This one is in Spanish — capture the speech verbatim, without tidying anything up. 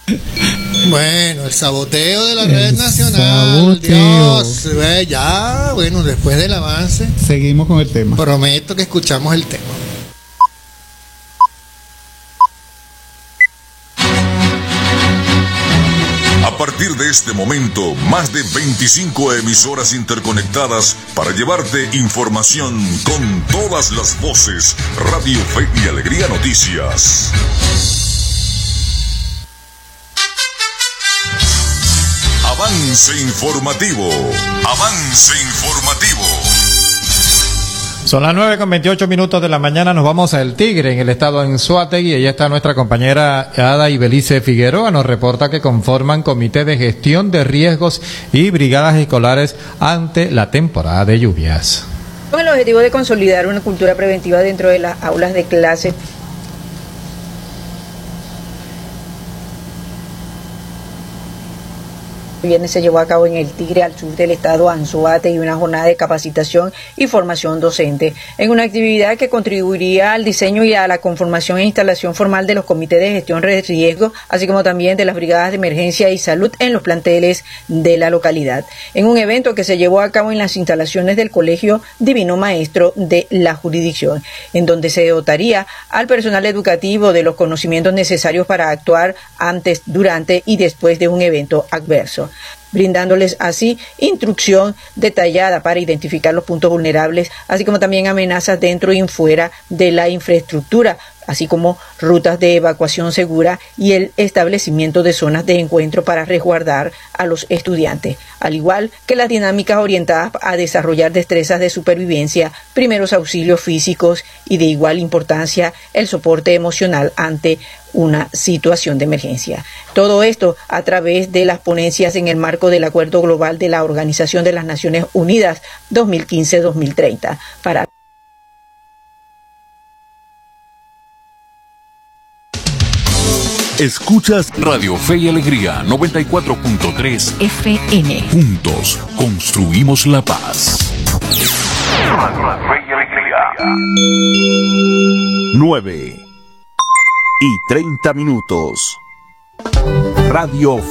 Bueno, el saboteo de la red El nacional. saboteo. Dios, ve, ya, bueno, después del avance, Seguimos con el tema. prometo que escuchamos el tema. A partir de este momento, más de veinticinco emisoras interconectadas para llevarte información con todas las voces. Radio Fe y Alegría Noticias. Avance informativo. Avance informativo. Son las nueve con veintiocho minutos de la mañana. Nos vamos a El Tigre, en el estado Anzoátegui. Allá está nuestra compañera Ada Ibelice Figueroa. Nos reporta que conforman comité de gestión de riesgos y brigadas escolares ante la temporada de lluvias. Con el objetivo de consolidar una cultura preventiva dentro de las aulas de clase, el viernes se llevó a cabo en El Tigre, al sur del estado Anzoátegui, una jornada de capacitación y formación docente, en una actividad que contribuiría al diseño y a la conformación e instalación formal de los comités de gestión de riesgo, así como también de las brigadas de emergencia y salud en los planteles de la localidad. En un evento que se llevó a cabo en las instalaciones del Colegio Divino Maestro de la jurisdicción, en donde se dotaría al personal educativo de los conocimientos necesarios para actuar antes, durante y después de un evento adverso, brindándoles así instrucción detallada para identificar los puntos vulnerables, así como también amenazas dentro y fuera de la infraestructura, así como rutas de evacuación segura y el establecimiento de zonas de encuentro para resguardar a los estudiantes, al igual que las dinámicas orientadas a desarrollar destrezas de supervivencia, primeros auxilios físicos y, de igual importancia, el soporte emocional ante una situación de emergencia. Todo esto a través de las ponencias en el marco del Acuerdo Global de la Organización de las Naciones Unidas dos mil quince a dos mil treinta. Para Escuchas Radio Fe y Alegría noventa y cuatro punto tres F M. Juntos construimos la paz. Radio Fe y Alegría. nueve y treinta minutos. Radio